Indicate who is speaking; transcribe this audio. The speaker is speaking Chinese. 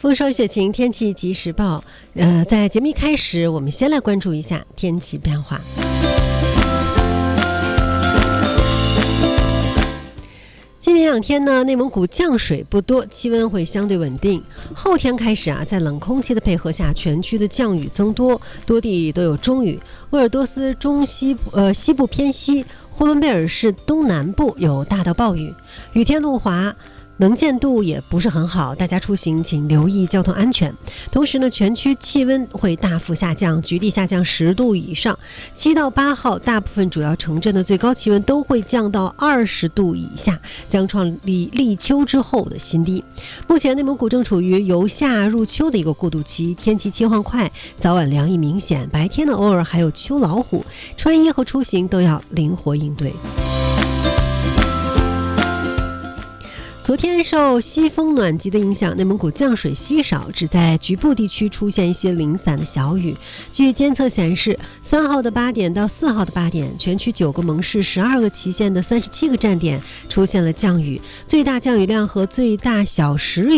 Speaker 1: 丰收雪晴天气即时报。在节目一开始，我们先来关注一下天气变化。今明两天呢，内蒙古降水不多，气温会相对稳定。后天开始在冷空气的配合下，全区的降雨增多，多地都有中雨。鄂尔多斯西部偏西，呼伦贝尔市东南部有大到暴雨，雨天路滑。能见度也不是很好，大家出行请留意交通安全。同时呢，全区气温会大幅下降，局地下降10度以上。7到8号，大部分主要城镇的最高气温都会降到20度以下，将创立秋之后的新低。目前内蒙古正处于由夏入秋的一个过渡期，天气切换快，早晚凉意明显，白天呢偶尔还有秋老虎，穿衣和出行都要灵活应对。昨天受西风暖极的影响，内蒙古降水稀少，只在局部地区出现一些零散的小雨。据监测显示，3号的8点到4号的8点，全区9个盟市12个旗县的37个站点出现了降雨，最大降雨量和最大小时雨